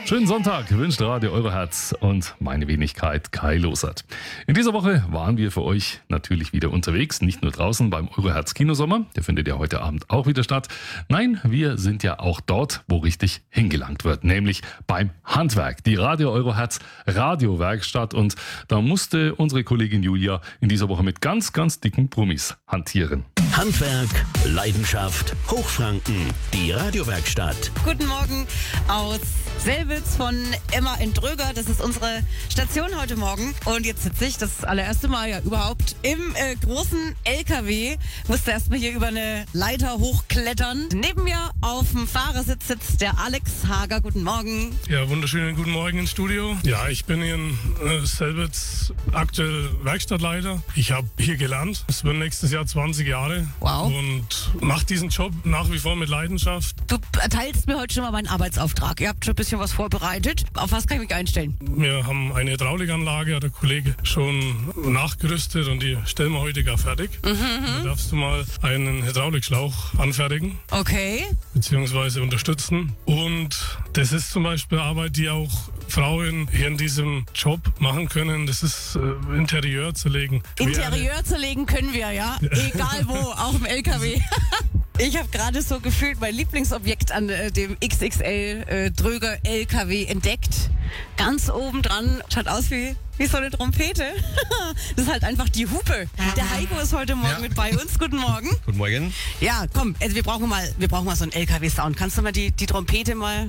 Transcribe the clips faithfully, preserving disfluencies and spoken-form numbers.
Schönen Sonntag wünscht Radio Euroherz und meine Wenigkeit Kai Losert. In dieser Woche waren wir für euch natürlich wieder unterwegs, nicht nur draußen beim Euroherz Kinosommer, der findet ja heute Abend auch wieder statt. Nein, wir sind ja auch dort, wo richtig hingelangt wird, nämlich beim Handwerk, die Radio Euroherz Radiowerkstatt, und da musste unsere Kollegin Julia in dieser Woche mit ganz, ganz dicken Promis hantieren. Handwerk, Leidenschaft, Hochfranken, die Radiowerkstatt. Guten Morgen aus Selbitz von Emma in Dröger. Das ist unsere Station heute Morgen. Und jetzt sitze ich das allererste Mal ja überhaupt im äh, großen L K W. Musste erstmal hier über eine Leiter hochklettern. Neben mir auf dem Fahrersitz sitzt der Alex Hager. Guten Morgen. Ja, wunderschönen guten Morgen ins Studio. Ja, ich bin hier in äh, Selbitz aktuell Werkstattleiter. Ich habe hier gelernt. Es wird nächstes Jahr zwanzig Jahre. Wow. Und mache diesen Job nach wie vor mit Leidenschaft. Du erteilst mir heute schon mal meinen Arbeitsauftrag. Ihr habt schon ein bisschen was vorbereitet. Auf was kann ich mich einstellen? Wir haben eine Hydraulikanlage, hat der Kollege schon nachgerüstet und die stellen wir heute gar fertig. Mhm. Da darfst du mal einen Hydraulikschlauch anfertigen. Okay. Beziehungsweise unterstützen. Und das ist zum Beispiel Arbeit, die auch Frauen hier in diesem Job machen können. Das ist äh, Interieur zu legen. Interieur zu legen können wir, ja. Egal wo, auch im L K W. Ich habe gerade so gefühlt mein Lieblingsobjekt an äh, dem X X L äh, Dröger L K W entdeckt. Ganz oben dran, schaut aus wie, wie so eine Trompete. Das ist halt einfach die Hupe. Der Heiko ist heute Morgen ja. mit bei uns. Guten Morgen. Guten Morgen. Ja, komm, also wir brauchen mal, wir brauchen mal so einen L K W-Sound. Kannst du mal die, die Trompete mal...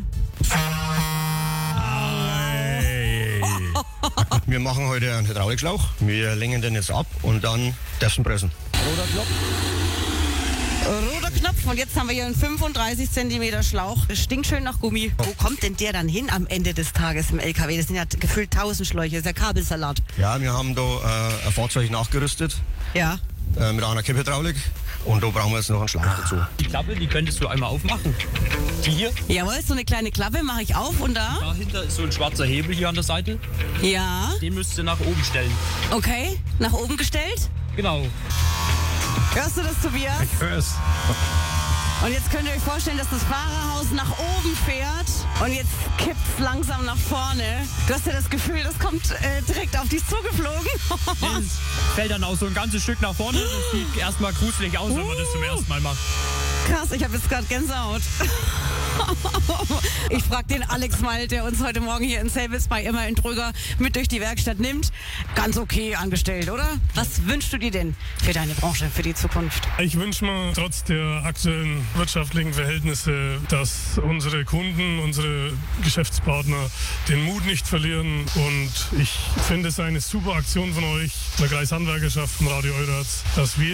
Wir machen heute einen Hydraulikschlauch. Wir längen den jetzt ab und dann dessen pressen. Roter Knopf. Roter Knopf. Und jetzt haben wir hier einen fünfunddreißig Zentimeter Schlauch. Das stinkt schön nach Gummi. Wo kommt denn der dann hin am Ende des Tages im L K W? Das sind ja gefühlt tausend Schläuche. Das ist ja Kabelsalat. Ja, wir haben da äh, ein Fahrzeug nachgerüstet. Ja. Äh, mit einer Kipphydraulik. Und da brauchen wir jetzt noch einen Schlauch dazu. Die Klappe, die könntest du einmal aufmachen. Die hier. Jawohl, so eine kleine Klappe mache ich auf und da? Dahinter ist so ein schwarzer Hebel hier an der Seite. Ja. Den müsst ihr nach oben stellen. Okay, nach oben gestellt? Genau. Hörst du das, Tobias? Ich hör's. Und jetzt könnt ihr euch vorstellen, dass das Fahrerhaus nach oben fährt und jetzt kippt es langsam nach vorne. Du hast ja das Gefühl, das kommt äh, direkt auf dich zugeflogen. Das fällt dann auch so ein ganzes Stück nach vorne. Das sieht erstmal gruselig aus, wenn man das zum ersten Mal macht. Krass, ich habe jetzt gerade Gänsehaut. Ich frage den Alex mal, der uns heute Morgen hier in Selbitz bei Emma in Dröger mit durch die Werkstatt nimmt. Ganz okay angestellt, oder? Was wünschst du dir denn für deine Branche, für die Zukunft? Ich wünsche mir trotz der aktuellen wirtschaftlichen Verhältnisse, dass unsere Kunden, unsere Geschäftspartner den Mut nicht verlieren. Und ich finde es eine super Aktion von euch, der Kreishandwerkerschaft von Radio Euroherz, dass wir